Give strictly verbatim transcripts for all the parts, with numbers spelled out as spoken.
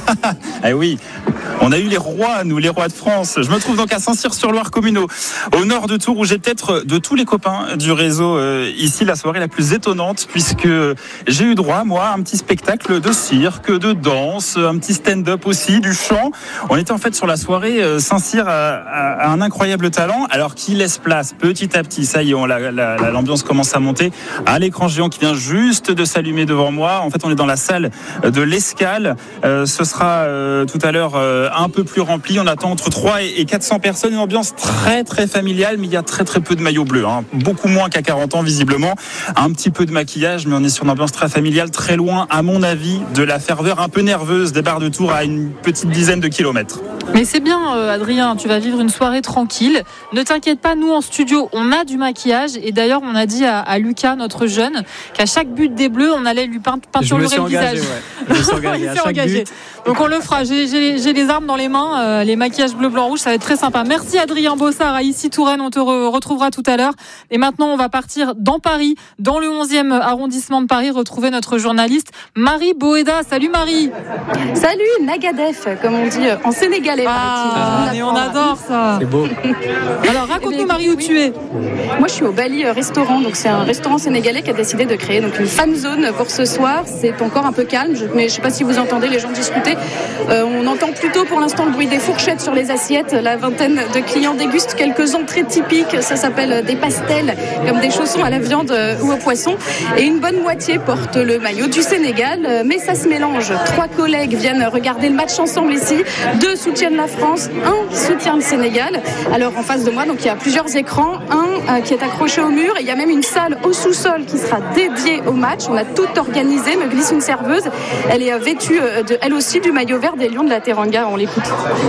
Eh oui, on a eu les rois, nous, les rois de France. Je me trouve donc à Saint-Cyr-sur-Loire communaux, au nord de Tours, où j'ai peut-être de tous les copains du réseau euh, ici la soirée la plus étonnante, puisque j'ai eu droit, moi, à un petit spectacle de cirque, de danse, un petit stand-up aussi, du chant. On était en fait sur la soirée euh, Saint-Cyr a, a, a un incroyable talent, alors qu'il laisse place petit à petit. Ça y est, on, la, la, la, l'ambiance commence à monter. À l'écran géant qui vient juste de s'allumer devant moi. En fait, on est dans la salle de l'Escale. Euh, ce sera euh, tout à l'heure euh, un peu plus rempli. On attend entre trois et quatre cents personnes. Une ambiance très très familiale, mais il y a très très peu de maillots bleus. Hein. Beaucoup moins qu'à quarante ans visiblement. Un petit peu de maquillage, mais on est sur une ambiance très familiale, très loin, à mon avis, de la ferveur un peu nerveuse des bars de Tours à une petite dizaine de kilomètres. Mais c'est bien, euh, Adrien, tu vas vivre une soirée tranquille. Ne t'inquiète pas, nous en studio, on a du maquillage. Et d'ailleurs, on a dit à, à Lucas, notre jeune, qu'à chaque but des Bleus, on allait lui peinturer le engagé, visage. Ouais. Je me suis engagé. Il s'est engagé. Donc on le fera. J'ai, j'ai, j'ai les armes dans les mains, euh, les maquillages bleu, blanc, rouge, ça va être très sympa. Merci Adrien Bossard à Ici Touraine, on te re- retrouvera tout à l'heure. Et maintenant, on va partir dans Paris, dans le onzième arrondissement de Paris, retrouver notre journaliste Marie Boéda. Salut Marie. Salut Nagadef, comme on dit en sénégalais. Ah, mais on adore ça. C'est beau. Alors raconte-nous Marie où oui. tu es. Moi je suis au Bali Restaurant, donc c'est un restaurant sénégalais qui a décidé de créer donc une fan zone pour ce soir. C'est encore un peu calme, mais je ne sais pas si vous entendez les gens discuter. Euh, on entend plutôt pour l'instant le bruit des fourchettes sur les assiettes. La vingtaine de clients dégustent quelques entrées typiques. Ça s'appelle des pastels, comme des chaussons à la viande ou au poisson. Et une bonne moitié porte le maillot du Sénégal, mais ça se mélange. Trois collègues viennent regarder le match ensemble ici. Deux soutiennent la France, un soutient le Sénégal. Alors en face de moi, donc il y a plusieurs écrans, un euh, qui est accroché au mur. Et il y a même une salle au sous-sol qui sera dédiée au match. On a tout organisé. Me glisse une serveuse. Elle est vêtue de, elle aussi, du maillot vert des Lions de la Teranga. On l'écoute.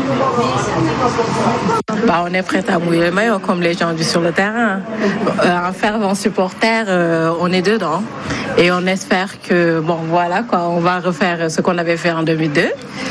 Bah, on est prêt à mouiller le maillot comme les gens du sur le terrain. Euh, un fervent supporter, euh, on est dedans. Et on espère que, bon, voilà, quoi, on va refaire ce qu'on avait fait en deux mille deux.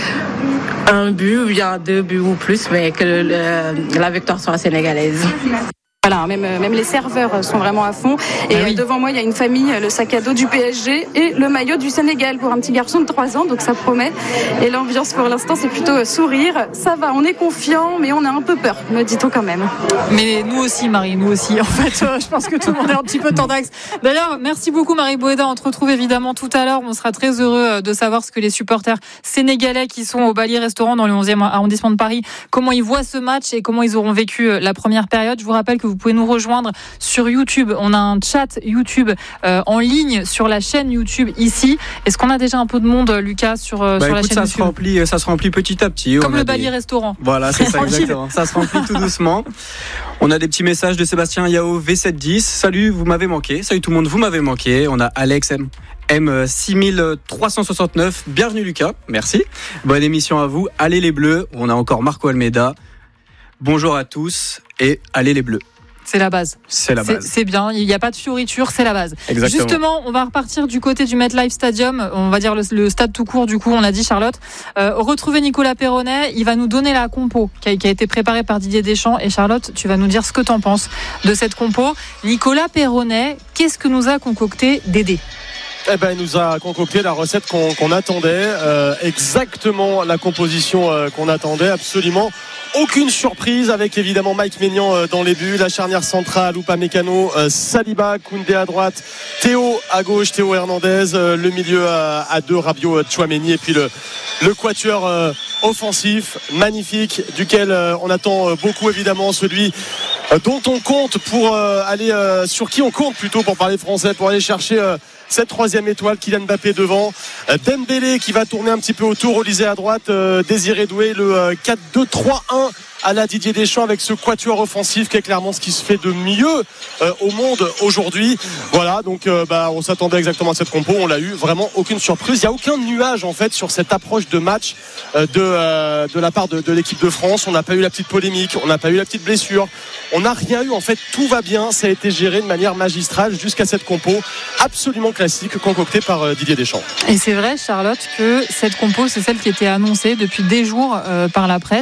Un but, ou bien deux buts ou plus, mais que le, la victoire soit sénégalaise. Voilà, même, même les serveurs sont vraiment à fond. Et ah oui. Devant moi, il y a une famille, le sac à dos du P S G et le maillot du Sénégal pour un petit garçon de trois ans, donc ça promet. Et l'ambiance pour l'instant, c'est plutôt sourire. Ça va, on est confiant, mais on a un peu peur, me dit-on quand même. Mais nous aussi, Marie, nous aussi. En fait, euh, je pense que tout le monde est un petit peu tendax. D'ailleurs, merci beaucoup, Marie Boéda. On te retrouve évidemment tout à l'heure. On sera très heureux de savoir ce que les supporters sénégalais qui sont au Bali Restaurant dans le onzième arrondissement de Paris, comment ils voient ce match et comment ils auront vécu la première période. Je vous rappelle que vous pouvez nous rejoindre sur YouTube. On a un chat YouTube euh, en ligne sur la chaîne YouTube ici. Est-ce qu'on a déjà un peu de monde, Lucas, sur, euh, bah sur écoute, la chaîne ça YouTube se remplit, ça se remplit petit à petit. Comme on le a Bali des... Restaurant. Voilà, c'est ça exactement. Ça se remplit tout doucement. On a des petits messages de Sébastien Yao V sept dix. Salut, vous m'avez manqué. Salut tout le monde, vous m'avez manqué. On a Alex M. M six trois cent soixante-neuf. Bienvenue Lucas, merci. Bonne émission à vous. Allez les Bleus. On a encore Marco Almeida. Bonjour à tous et allez les Bleus. C'est la base. C'est la base. C'est, c'est bien. Il n'y a pas de fioriture, c'est la base. Exactement. Justement, on va repartir du côté du MetLife Stadium. On va dire le, le stade tout court, du coup, on a dit, Charlotte. Euh, retrouver Nicolas Perronnet. Il va nous donner la compo qui a, qui a été préparée par Didier Deschamps. Et Charlotte, tu vas nous dire ce que tu en penses de cette compo. Nicolas Perronnet, qu'est-ce que nous a concocté Dédé ? Eh ben, il nous a concocté la recette qu'on, qu'on attendait, euh, exactement la composition euh, qu'on attendait, absolument aucune surprise, avec évidemment Mike Maignan euh, dans les buts, la charnière centrale, Upamecano, euh, Saliba, Koundé à droite, Théo à gauche, Théo Hernandez, euh, le milieu à, à deux, Rabiot, Tchouaméni, et puis le, le quatuor euh, offensif, magnifique, duquel euh, on attend euh, beaucoup évidemment, celui euh, dont on compte pour euh, aller, euh, sur qui on compte plutôt pour parler français, pour aller chercher euh, cette troisième étoile, Kylian Mbappé devant, Dembélé qui va tourner un petit peu autour, Olysée à droite, euh, Désiré Doué, le euh, quatre deux trois un à la Didier Deschamps, avec ce quatuor offensif qui est clairement ce qui se fait de mieux euh, au monde aujourd'hui. Voilà, donc euh, bah, on s'attendait exactement à cette compo, on l'a eu, vraiment aucune surprise. Il n'y a aucun nuage en fait sur cette approche de match euh, de, euh, de la part de, de l'équipe de France. On n'a pas eu la petite polémique, on n'a pas eu la petite blessure, on n'a rien eu en fait, tout va bien, ça a été géré de manière magistrale jusqu'à cette compo absolument classique concoctée par euh, Didier Deschamps. Et c'est vrai, Charlotte, que cette compo, c'est celle qui était annoncée depuis des jours euh, par la presse,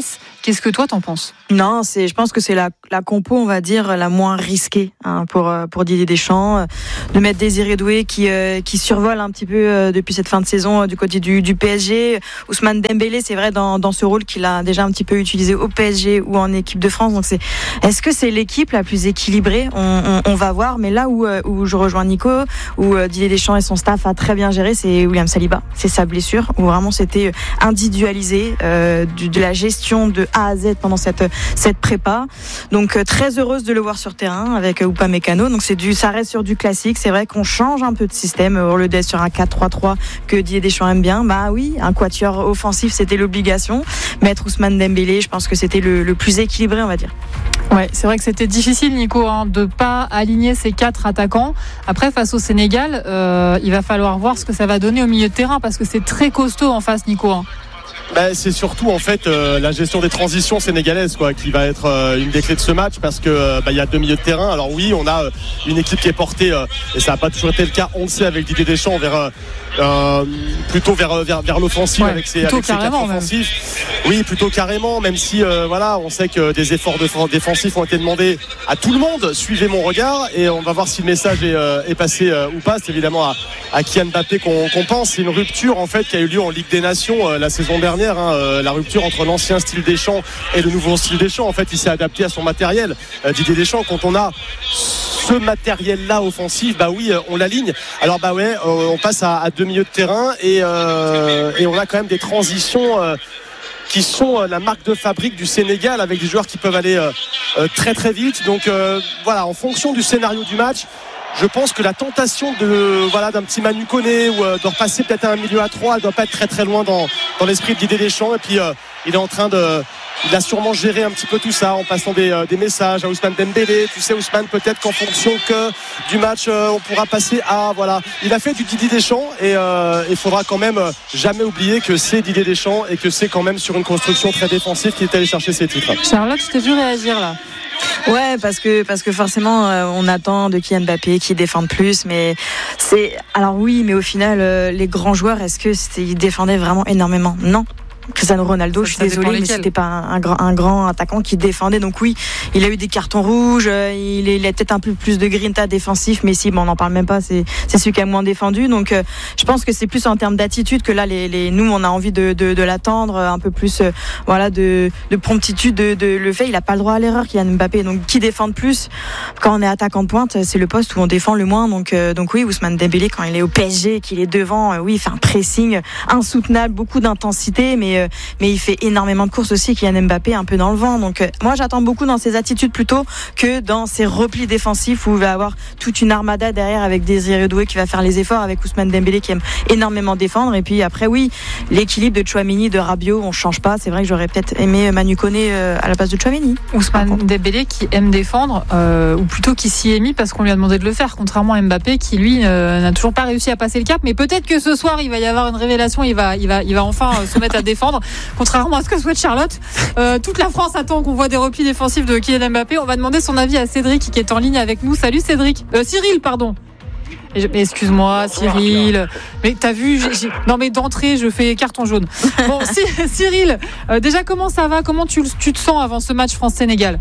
Qu'est-ce que toi t'en penses ? Non, c'est, je pense que c'est la, la compo, on va dire, la moins risquée hein, pour pour Didier Deschamps, de mettre Désiré Doué qui euh, qui survole un petit peu euh, depuis cette fin de saison euh, du côté du du P S G. Ousmane Dembélé, c'est vrai dans dans ce rôle qu'il a déjà un petit peu utilisé au P S G ou en équipe de France. Donc c'est, est-ce que c'est l'équipe la plus équilibrée ? on, on, on va voir, mais là où euh, où je rejoins Nico, où euh, Didier Deschamps et son staff a très bien géré, c'est William Saliba, c'est sa blessure, où vraiment c'était individualisé, euh, du, de la gestion de A à Z pendant cette cette prépa. Donc euh, très heureuse de le voir sur terrain avec euh, Upamecano. Donc c'est du, ça reste sur du classique. C'est vrai qu'on change un peu de système au lieu d'être sur un quatre trois trois que Didier Deschamps aime bien. Bah oui, un quatuor offensif, c'était l'obligation. Mettre Ousmane Dembélé, je pense que c'était le, le plus équilibré, on va dire. Ouais, c'est vrai que c'était difficile, Nico, hein, de pas aligner ces quatre attaquants. Après, face au Sénégal, euh, il va falloir voir ce que ça va donner au milieu de terrain parce que c'est très costaud en face, Nico. Hein. Bah, c'est surtout en fait euh, la gestion des transitions sénégalaises quoi, qui va être euh, une des clés de ce match parce que euh, bah, y a deux milieux de terrain. Alors oui, on a euh, une équipe qui est portée euh, et ça n'a pas toujours été le cas. On le sait avec Didier Deschamps vers euh, euh, plutôt vers vers, vers l'offensive ouais, avec ses, avec ses quatre offensifs. Même. Oui, plutôt carrément. Même si euh, voilà, on sait que des efforts de, défensifs ont été demandés à tout le monde. Suivez mon regard et on va voir si le message est, euh, est passé euh, ou pas. C'est évidemment à, à Kylian Mbappé qu'on, qu'on pense. C'est une rupture en fait qui a eu lieu en Ligue des Nations euh, la saison dernière. Hein, euh, la rupture entre l'ancien style Deschamps et le nouveau style Deschamps. En fait, il s'est adapté à son matériel. Euh, Didier Deschamps, quand on a ce matériel-là offensif, bah oui, euh, on l'aligne. Alors bah ouais, euh, on passe à, à deux milieux de terrain et, euh, et on a quand même des transitions. Euh, qui sont la marque de fabrique du Sénégal avec des joueurs qui peuvent aller euh, euh, très très vite. Donc euh, voilà, en fonction du scénario du match, je pense que la tentation de voilà d'un petit Manu Koné ou euh, de repasser peut-être à un milieu à trois, elle doit pas être très très loin dans dans l'esprit de Didier Deschamps. Et puis euh, il est en train de il a sûrement géré un petit peu tout ça en passant des, euh, des messages à Ousmane Dembélé. Tu sais, Ousmane, peut-être qu'en fonction que du match, euh, on pourra passer à voilà. Il a fait du Didier Deschamps et il euh, faudra quand même jamais oublier que c'est Didier Deschamps et que c'est quand même sur une construction très défensive qu'il est allé chercher ses titres. Charlotte, je t'ai vu réagir là. Ouais, parce que parce que forcément euh, on attend de Kylian Mbappé qui défende plus, mais c'est alors oui, mais au final euh, les grands joueurs, est-ce que c'est, ils défendaient vraiment énormément ? Non. Cristiano Ronaldo, ça, je suis désolée, mais c'était pas un, un, grand, un grand attaquant qui défendait. Donc oui, il a eu des cartons rouges, il, est, il a peut-être un peu plus de grinta défensif, mais si, bon, on n'en parle même pas, c'est, c'est celui qui a moins défendu. Donc euh, je pense que c'est plus en termes d'attitude que là, les, les, nous, on a envie de, de, de l'attendre, un peu plus euh, voilà, de, de promptitude. De, de, le fait, il n'a pas le droit à l'erreur, Kylian Mbappé. Donc qui défend plus quand on est attaquant de pointe, c'est le poste où on défend le moins. Donc, euh, donc oui, Ousmane Dembélé, quand il est au P S G, qu'il est devant, euh, oui, il fait un pressing insoutenable, beaucoup d'intensité, mais mais il fait énormément de courses aussi. Kylian Mbappé un peu dans le vent. Donc euh, moi j'attends beaucoup dans ses attitudes plutôt que dans ses replis défensifs où il va avoir toute une armada derrière avec Désiré Doué qui va faire les efforts, avec Ousmane Dembélé qui aime énormément défendre. Et puis après oui, l'équilibre de Tchouaméni, de Rabiot, on change pas. C'est vrai que j'aurais peut-être aimé Manu Koné euh, à la place de Tchouaméni. Ousmane Dembélé qui aime défendre euh, ou plutôt qui s'y est mis parce qu'on lui a demandé de le faire, contrairement à Mbappé qui lui euh, n'a toujours pas réussi à passer le cap. Mais peut-être que ce soir il va y avoir une révélation, il va, il va, il va enfin euh, se mettre à défendre. Contrairement à ce que souhaite Charlotte, euh, toute la France attend qu'on voit des replis défensifs de Kylian Mbappé. On va demander son avis à Cédric qui est en ligne avec nous. Salut Cédric, euh, Cyril pardon. Et je, mais excuse-moi Cyril, mais t'as vu, j'ai, j'ai... non mais d'entrée je fais carton jaune. Bon Cyril, euh, déjà comment ça va, comment tu, tu te sens avant ce match France-Sénégal?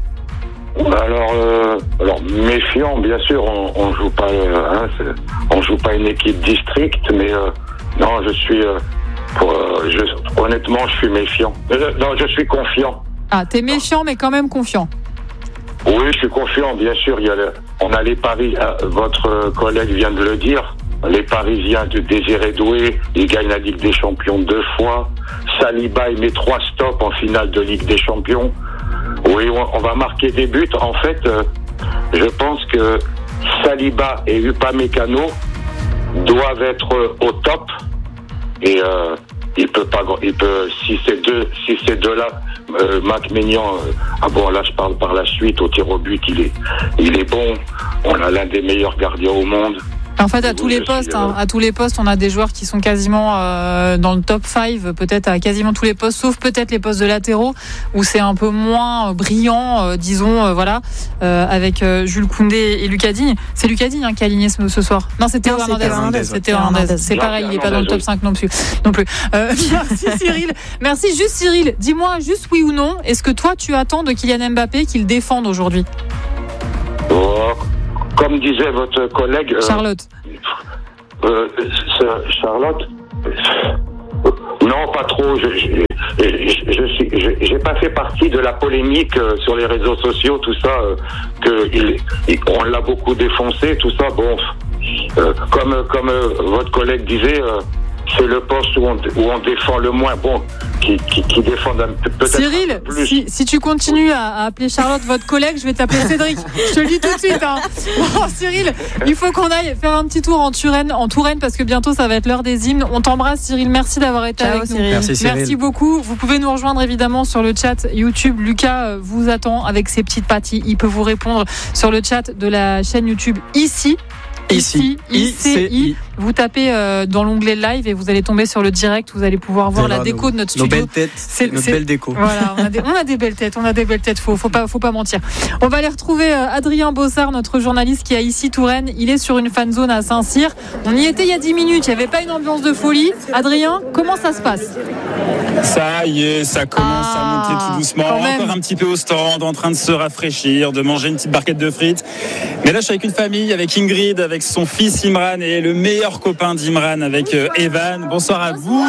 Alors, euh, alors méfiant bien sûr, on, on joue pas, euh, hein, on joue pas une équipe district, mais euh, non je suis euh, Pour, euh, je, honnêtement, je suis méfiant. Euh, non, je suis confiant. Ah, t'es méfiant, mais quand même confiant. Oui, je suis confiant, bien sûr. Il y a le, on a les paris. Euh, votre collègue vient de le dire. Les Parisiens de Désiré Doué, il gagne la Ligue des Champions deux fois. Saliba, il met trois stops en finale de Ligue des Champions. Oui, on, on va marquer des buts. En fait, euh, je pense que Saliba et Upamecano doivent être au top. Et euh, il peut pas, il peut, si ces deux, si ces deux-là, euh, Mac Maignan, euh, ah bon, là je parle par la suite au tir au but, il est, il est bon. On a l'un des meilleurs gardiens au monde. En fait, à tous les postes, hein, à tous les postes, on a des joueurs qui sont quasiment euh, dans le top cinq, peut-être à quasiment tous les postes, sauf peut-être les postes de latéraux où c'est un peu moins brillant, euh, disons, euh, voilà, euh, avec euh, Jules Koundé et Lucas Digne. C'est Lucas Digne hein, qui a aligné ce, ce soir. Non, c'était Non, Hernandez. Hernandez. C'était Hernandez. C'est pareil, il n'est pas dans le top cinq non plus. Non plus. Euh, merci Cyril. Merci. Juste Cyril, dis-moi juste oui ou non. Est-ce que toi tu attends de Kylian Mbappé qu'il défende aujourd'hui? Oh, comme disait votre collègue Charlotte. Euh, euh, Charlotte euh, non, pas trop. Je, je, je, je suis, je, j'ai pas fait partie de la polémique euh, sur les réseaux sociaux, tout ça. Euh, que il, il, on l'a beaucoup défoncé, tout ça. Bon, euh, comme comme euh, votre collègue disait. Euh, c'est le poste où on, où on défend le moins, bon, qui, qui, qui défendent un peu, peut-être Cyril, un peu plus. Si, si tu continues à, à appeler Charlotte votre collègue, je vais t'appeler Cédric. Je te le dis tout de suite. Hein. Bon, Cyril, il faut qu'on aille faire un petit tour en Touraine, en Touraine parce que bientôt ça va être l'heure des hymnes. On t'embrasse, Cyril. Merci d'avoir été Ciao, avec Cyril. nous. Merci, Cyril. Merci beaucoup. Vous pouvez nous rejoindre évidemment sur le chat YouTube. Lucas vous attend avec ses petites pattes. Il peut vous répondre sur le chat de la chaîne YouTube ici. Ici, I C I. Vous tapez euh, dans l'onglet live et vous allez tomber sur le direct. Vous allez pouvoir voir la déco de notre studio. Nos belles têtes, c'est, notre c'est... belle déco. Voilà, on a, des, on a des belles têtes, on a des belles têtes. Faut, faut pas, faut pas mentir. On va aller retrouver euh, Adrien Bossard, notre journaliste qui est ici Touraine. Il est sur une fan zone à Saint-Cyr. On y était il y a dix minutes. Il n'y avait pas une ambiance de folie. Adrien, comment ça se passe? Ça y est, ça commence Ah, à monter tout doucement. Encore un petit peu au stand, en train de se rafraîchir, de manger une petite barquette de frites. Mais là, je suis avec une famille, avec Ingrid, avec son fils Imran et le meilleur copain d'Imran, avec euh, Evan. Bonsoir à vous.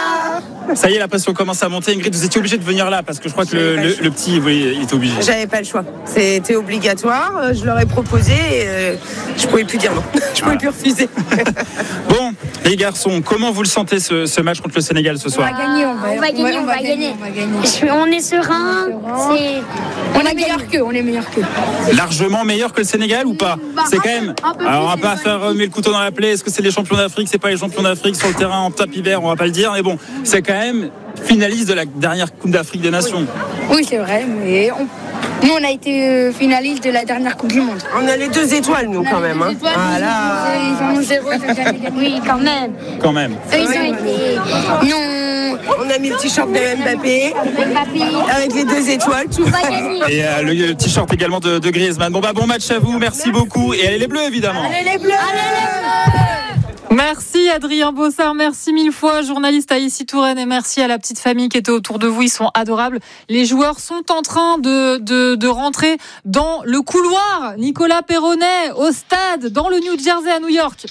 Ça y est, la pression commence à monter. Ingrid, vous étiez obligée de venir là parce que je crois que le, le, le petit, oui, il était obligé. J'avais pas le choix. C'était obligatoire. Je leur ai proposé et euh, je pouvais plus dire non. Je pouvais Voilà. plus refuser. Bon, les garçons, comment vous le sentez ce, ce match contre le Sénégal ce soir? On va gagner, on va, on va gagner, on va gagner. Je- On est serein, c'est... On est meilleur qu'eux, on est meilleur qu'eux. Largement meilleur que le Sénégal ou pas? Bah, C'est un quand peu- même. un peu Alors on va plus, pas mais faire pas remuer le couteau dans la plaie. Est-ce que c'est les champions d'Afrique? C'est pas les champions d'Afrique sur le terrain en tapis vert? On va pas le dire. Mais bon, c'est quand même finaliste de la dernière Coupe d'Afrique des Nations. Oui, c'est vrai, mais on... nous, on a été euh, finaliste de la dernière Coupe du Monde. On a les deux étoiles, nous, quand même. Hein. Voilà. Ils en ont zéro, ils ont jamais gagné. Oui, quand même. Quand même. Eux, ils ont été... Nous, on a mis le t-shirt de Mbappé Mbappé, avec les deux étoiles. Tout on va gagner. Et euh, le, le t-shirt également de, de Griezmann. Bon bah bon match à vous. Merci beaucoup. Et allez les Bleus évidemment. les bleus. Merci Adrien Bossard, merci mille fois, journaliste à ici Touraine, et merci à la petite famille qui était autour de vous, ils sont adorables. Les joueurs sont en train de, de, de rentrer dans le couloir. Nicolas Perronnet au stade, dans le New Jersey à New York.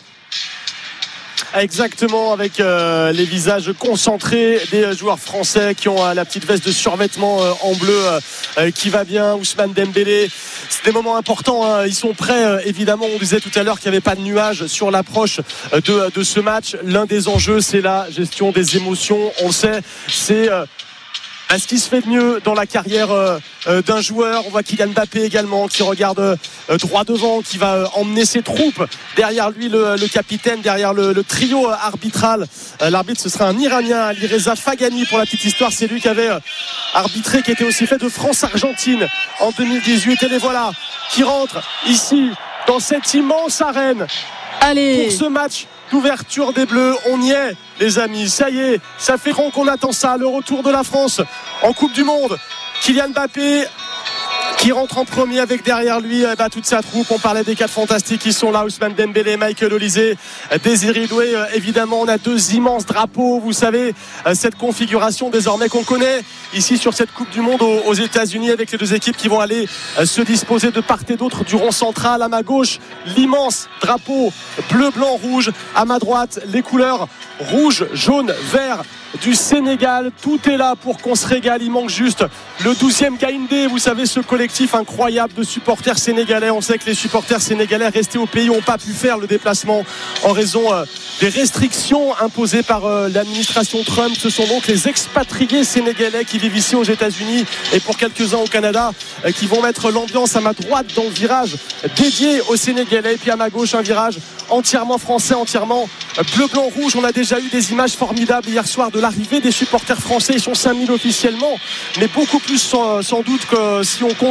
Exactement, avec euh, les visages concentrés des euh, joueurs français qui ont euh, la petite veste de survêtement euh, en bleu euh, euh, qui va bien. Ousmane Dembélé, c'est des moments importants, hein. Ils sont prêts, euh, évidemment. On disait tout à l'heure qu'il n'y avait pas de nuages sur l'approche euh, de, de ce match. L'un des enjeux, c'est la gestion des émotions. On le sait, c'est euh, ce qui se fait de mieux dans la carrière euh, euh, d'un joueur. On voit Kylian Mbappé également qui regarde euh, droit devant, qui va euh, emmener ses troupes derrière lui, le, le capitaine, derrière le, le trio euh, arbitral. Euh, l'arbitre, ce sera un Iranien, Alireza Fagani, pour la petite histoire. C'est lui qui avait euh, arbitré, qui était aussi fait de France-Argentine en deux mille dix-huit. Et les voilà qui rentrent ici dans cette immense arène Allez, pour ce match d'ouverture des Bleus. On y est, les amis, ça y est, ça fait long qu'on attend ça, le retour de la France en Coupe du Monde. Kylian Mbappé qui rentre en premier avec derrière lui eh ben, toute sa troupe. On parlait des quatre fantastiques qui sont là, Ousmane Dembélé, Michael Olise, Désiré Doué. Évidemment, on a deux immenses drapeaux, vous savez, cette configuration désormais qu'on connaît ici sur cette Coupe du Monde aux États-Unis, avec les deux équipes qui vont aller se disposer de part et d'autre du rond central. À ma gauche, l'immense drapeau bleu, blanc, rouge. À ma droite, les couleurs rouge, jaune, vert du Sénégal. Tout est là pour qu'on se régale. Il manque juste le douzième Gaïndé, vous savez, ce collectif incroyable de supporters sénégalais. On sait que les supporters sénégalais restés au pays n'ont pas pu faire le déplacement en raison euh, des restrictions imposées par euh, l'administration Trump. Ce sont donc les expatriés sénégalais qui vivent ici aux États-Unis et pour quelques-uns au Canada euh, qui vont mettre l'ambiance. À ma droite dans le virage dédié aux Sénégalais, et puis à ma gauche un virage entièrement français, entièrement bleu, blanc, rouge. On a déjà eu des images formidables hier soir de l'arrivée des supporters français. Ils sont cinq mille officiellement, mais beaucoup plus sans, sans doute que si on compte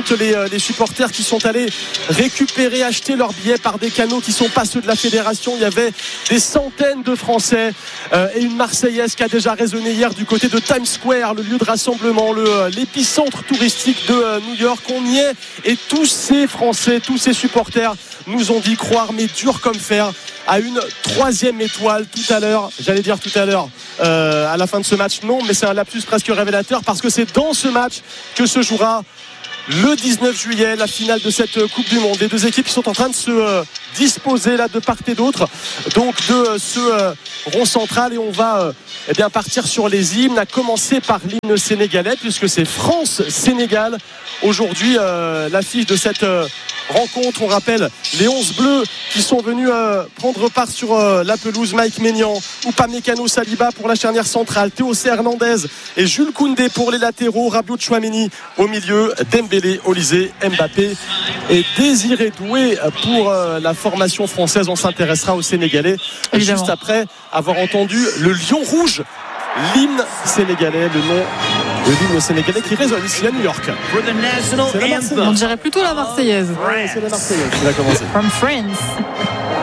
toutes les, les supporters qui sont allés récupérer, acheter leurs billets par des canaux qui ne sont pas ceux de la fédération. Il y avait des centaines de Français euh, et une Marseillaise qui a déjà résonné hier du côté de Times Square, le lieu de rassemblement, le, l'épicentre touristique de euh, New York. On y est et tous ces Français, tous ces supporters nous ont dit croire, mais dur comme fer, à une troisième étoile tout à l'heure. J'allais dire tout à l'heure euh, à la fin de ce match, non, mais c'est un lapsus presque révélateur parce que c'est dans ce match que se jouera le dix-neuf juillet, la finale de cette Coupe du Monde. Les deux équipes qui sont en train de se euh, disposer là de part et d'autre, donc de euh, ce euh, rond central, et on va euh, eh bien partir sur les hymnes, à commencer par l'hymne sénégalais puisque c'est France-Sénégal aujourd'hui euh, l'affiche de cette euh, rencontre. On rappelle les onze bleus qui sont venus euh, prendre part sur euh, la pelouse: Mike Maignan, Upamecano Saliba pour la charnière centrale, Théo Hernandez et Jules Koundé pour les latéraux, Rabiot Tchouaméni au milieu, Dembélé, Olysée, Mbappé et Désiré Doué pour euh, la formation française. On s'intéressera aux Sénégalais Évidemment. juste après avoir entendu le Lion Rouge, l'hymne sénégalais, le nom de l'hymne sénégalais qui résonne ici à New York. On dirait plutôt la Marseillaise. Ouais, c'est la Marseillaise qui va commencer. From France.